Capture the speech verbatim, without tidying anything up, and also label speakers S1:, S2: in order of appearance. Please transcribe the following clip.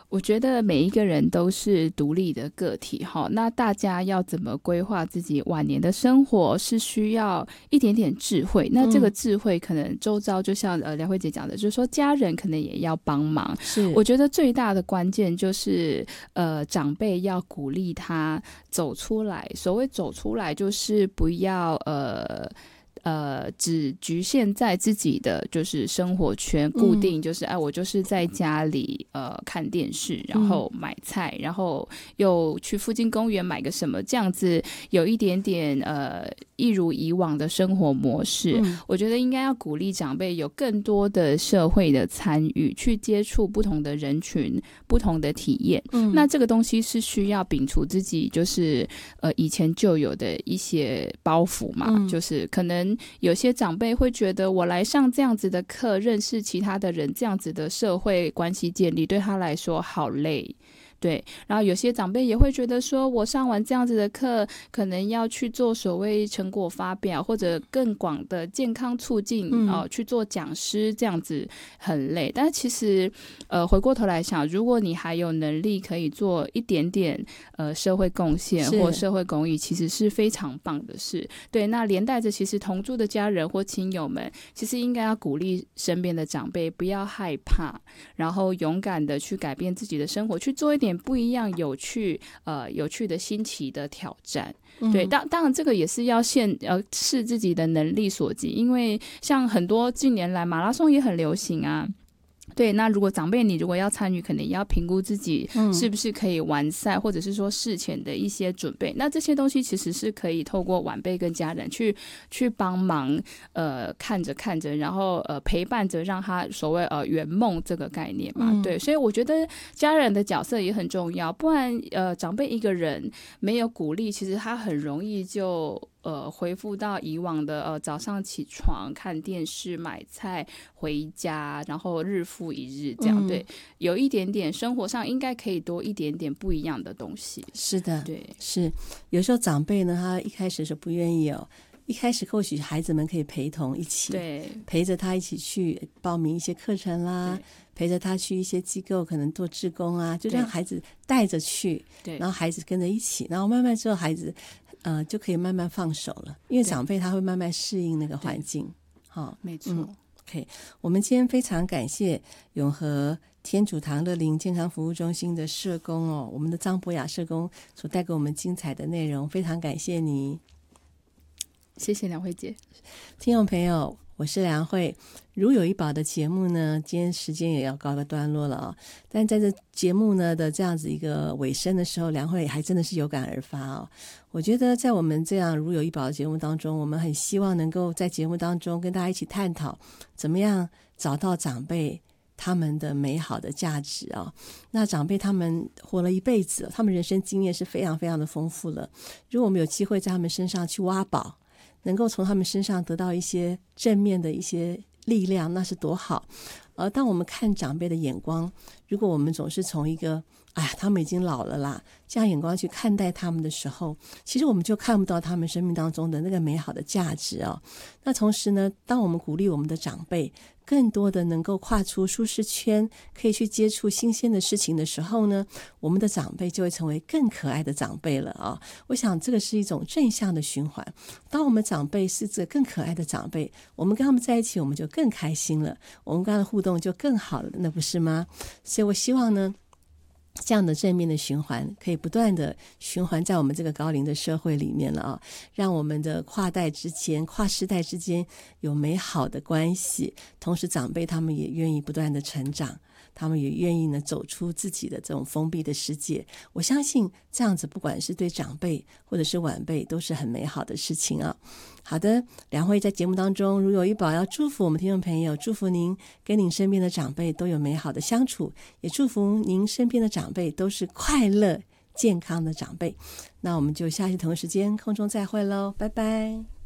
S1: 我觉得每一个人都是独立的个体哈，那大家要怎么规划自己晚年的生活，是需要一点点智慧。那这个智慧可能周遭就像呃梁慧姐讲的，就是说家人可能也要帮忙。
S2: 是，
S1: 我觉得最大的关键就是呃长辈要鼓励他走出来。所谓走出来，就是不要呃。呃，只局限在自己的就是生活圈，固定就是哎、嗯啊，我就是在家里呃看电视，然后买菜，然后又去附近公园买个什么，这样子有一点点呃一如以往的生活模式。嗯、我觉得应该要鼓励长辈有更多的社会的参与，去接触不同的人群、不同的体验。嗯、那这个东西是需要摒除自己就是呃以前就有的一些包袱嘛，嗯、就是可能。有些长辈会觉得我来上这样子的课，认识其他的人，这样子的社会关系建立对他来说好累。对，然后有些长辈也会觉得说我上完这样子的课可能要去做所谓成果发表或者更广的健康促进、嗯呃、去做讲师，这样子很累。但其实呃，回过头来想，如果你还有能力可以做一点点呃社会贡献或社会公益，其实是非常棒的事。对，那连带着其实同住的家人或亲友们其实应该要鼓励身边的长辈不要害怕，然后勇敢的去改变自己的生活，去做一点不一样有趣呃有趣的新奇的挑战。对，当当然这个也是要限呃视自己的能力所及，因为像很多近年来马拉松也很流行啊。对，那如果长辈你如果要参与，可能也要评估自己是不是可以完赛、嗯、或者是说事前的一些准备。那这些东西其实是可以透过晚辈跟家人去去帮忙，呃，看着看着，然后呃陪伴着，让他所谓呃圆梦这个概念嘛。嗯、对，所以我觉得家人的角色也很重要，不然呃长辈一个人没有鼓励，其实他很容易就。呃，恢复到以往的呃早上起床看电视买菜回家，然后日复一日这样、嗯、对，有一点点生活上应该可以多一点点不一样的东西。
S2: 是的，
S1: 对，是
S2: 有时候长辈呢，他一开始是不愿意哦。一开始或许孩子们可以陪同一起，
S1: 对，
S2: 陪着他一起去报名一些课程啦，陪着他去一些机构可能做志工啊，就让孩子带着去，对，然后孩子跟着一起，然后慢慢之后孩子呃就可以慢慢放手了，因为长辈他会慢慢适应那个环境。好、哦，
S1: 没错、嗯、
S2: OK， 我们今天非常感谢永和天主堂乐龄健康服务中心的社工哦，我们的张博雅社工所带给我们精彩的内容，非常感谢你。
S1: 谢谢梁慧姐。
S2: 听众朋友，我是梁慧。如有一宝的节目呢，今天时间也要告个段落了啊、哦。但在这节目呢的这样子一个尾声的时候，梁慧还真的是有感而发哦。我觉得在我们这样如有一宝的节目当中，我们很希望能够在节目当中跟大家一起探讨，怎么样找到长辈他们的美好的价值啊、哦。那长辈他们活了一辈子，他们人生经验是非常非常的丰富了。如果我们有机会在他们身上去挖宝，能够从他们身上得到一些正面的一些力量，那是多好。而当我们看长辈的眼光，如果我们总是从一个哎呀他们已经老了啦这样眼光去看待他们的时候，其实我们就看不到他们生命当中的那个美好的价值哦。那同时呢，当我们鼓励我们的长辈更多的能够跨出舒适圈，可以去接触新鲜的事情的时候呢，我们的长辈就会成为更可爱的长辈了啊！我想这个是一种正向的循环。当我们长辈是这更可爱的长辈，我们跟他们在一起，我们就更开心了，我们跟他的互动就更好了，那不是吗？所以我希望呢，这样的正面的循环可以不断的循环在我们这个高龄的社会里面了啊，让我们的跨代之间、跨世代之间有美好的关系，同时长辈他们也愿意不断的成长，他们也愿意呢走出自己的这种封闭的世界。我相信这样子不管是对长辈或者是晚辈都是很美好的事情啊。好的，梁慧在节目当中如有一宝要祝福我们听众朋友，祝福您跟您身边的长辈都有美好的相处，也祝福您身边的长辈都是快乐健康的长辈。那我们就下期同一时间空中再会咯，拜拜。